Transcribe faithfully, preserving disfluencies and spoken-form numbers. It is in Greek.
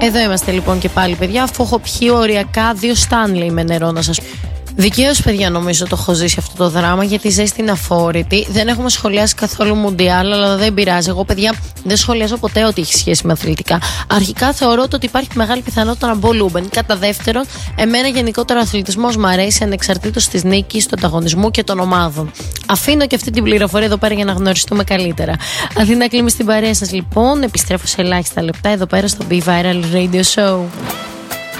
Εδώ είμαστε λοιπόν και πάλι, παιδιά, αφού έχω πιει οριακά δύο Stanley με νερό, να σας πω. Δικαίως, παιδιά, νομίζω το έχω ζήσει αυτό το δράμα, γιατί η ζέστη είναι αφόρητη. Δεν έχουμε σχολιάσει καθόλου Μουντιάλ, αλλά δεν πειράζει. Εγώ, παιδιά, δεν σχολιάζω ποτέ ό,τι έχει σχέση με αθλητικά. Αρχικά θεωρώ ότι υπάρχει μεγάλη πιθανότητα να μπω Λούμπεν. Κατά δεύτερον, εμένα γενικότερα ο αθλητισμός μου αρέσει ανεξαρτήτως της νίκης, του ανταγωνισμού και των ομάδων. Αφήνω και αυτή την πληροφορία εδώ πέρα για να γνωριστούμε καλύτερα. Αθήνα, κλείνουμε στην παρέα σας λοιπόν. Επιστρέφω σε ελάχιστα λεπτά εδώ πέρα στο Be Viral Radio Show.